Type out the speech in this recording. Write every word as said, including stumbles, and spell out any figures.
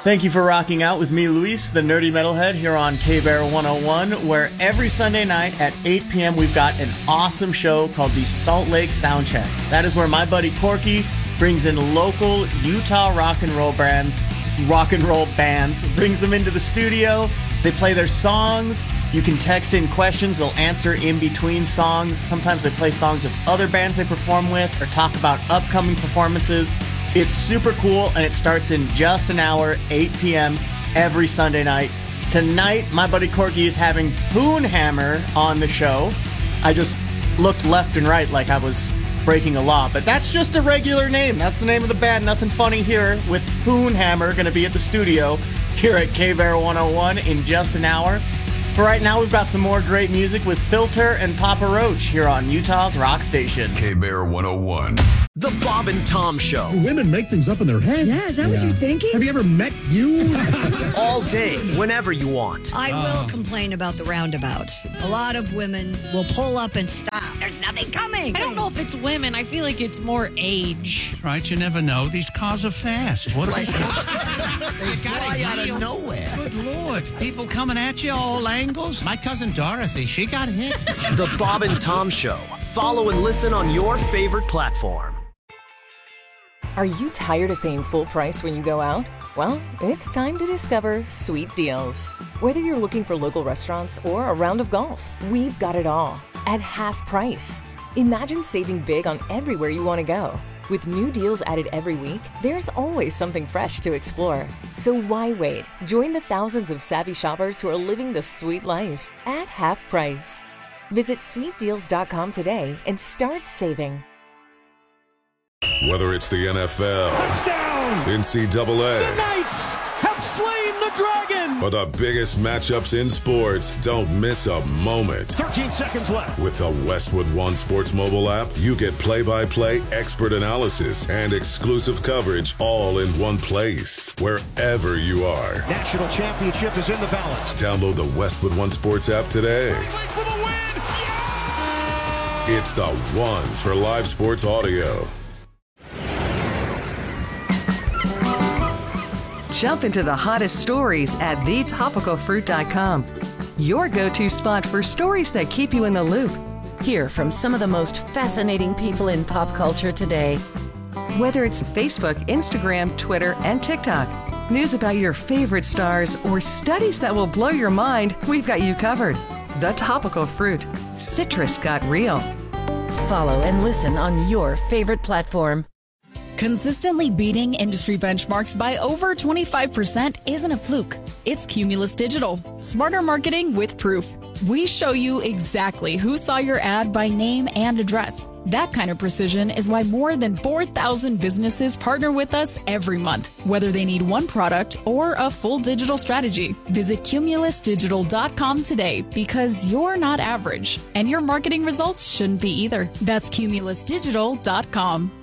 Thank you for rocking out with me, Luis, the Nerdy Metalhead, here on K-Bear one oh one, where every Sunday night at eight p.m. we've got an awesome show called the Salt Lake Soundcheck. That is where my buddy Corky brings in local Utah rock and roll bands, rock and roll bands, brings them into the studio. They play their songs. You can text in questions. They'll answer in between songs. Sometimes they play songs of other bands they perform with or talk about upcoming performances. It's super cool, and it starts in just an hour, eight p.m. every Sunday night. Tonight, my buddy Corky is having Poonhammer on the show. I just looked left and right like I was breaking a law, but that's just a regular name. That's the name of the band. Nothing funny here with Poonhammer going to be at the studio here at K-Bear one oh one in just an hour. For right now, we've got some more great music with Filter and Papa Roach here on Utah's Rock Station. K-Bear one oh one. The Bob and Tom Show. Women make things up in their head. Yeah, is that yeah. what you're thinking? Have you ever met you? All day, whenever you want. I will complain about the roundabouts. A lot of women will pull up and stop. There's nothing coming. I don't know if it's women. I feel like it's more age. Right, you never know. These cars are fast. What they fly out of nowhere. Good Lord. People coming at you all angles. My cousin Dorothy, she got hit. The Bob and Tom Show. Follow and listen on your favorite platform. Are you tired of paying full price when you go out? Well, it's time to discover Sweet Deals. Whether you're looking for local restaurants or a round of golf, we've got it all at half price. Imagine saving big on everywhere you want to go. With new deals added every week, there's always something fresh to explore. So why wait? Join the thousands of savvy shoppers who are living the sweet life at half price. Visit sweet deals dot com today and start saving. Whether it's the N F L, touchdown, N C double A, the Knights have slain the dragon, or the biggest matchups in sports, don't miss a moment. thirteen seconds left. With the Westwood One Sports mobile app, you get play-by-play, expert analysis, and exclusive coverage all in one place, wherever you are. National championship is in the balance. Download the Westwood One Sports app today. For the win. Yeah! It's the one for live sports audio. Jump into the hottest stories at the topical fruit dot com. Your go-to spot for stories that keep you in the loop. Hear from some of the most fascinating people in pop culture today. Whether it's Facebook, Instagram, Twitter, and TikTok, news about your favorite stars, or studies that will blow your mind, we've got you covered. The Topical Fruit. Citrus got real. Follow and listen on your favorite platform. Consistently beating industry benchmarks by over twenty-five percent isn't a fluke. It's Cumulus Digital. Smarter marketing with proof. We show you exactly who saw your ad by name and address. That kind of precision is why more than four thousand businesses partner with us every month, whether they need one product or a full digital strategy. Visit cumulus digital dot com today, because you're not average, and your marketing results shouldn't be either. That's cumulus digital dot com.